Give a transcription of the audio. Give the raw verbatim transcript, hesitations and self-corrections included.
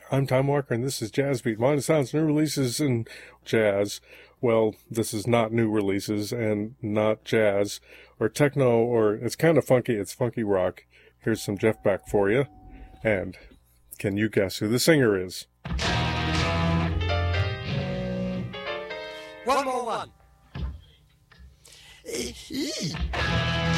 I'm Tom Walker, and this is Jazz Beat. Modern Sounds, new releases in jazz. Well, this is not new releases and not jazz or techno, or it's kind of funky. It's funky rock. Here's some Jeff Beck for you. And can you guess who the singer is? One more one.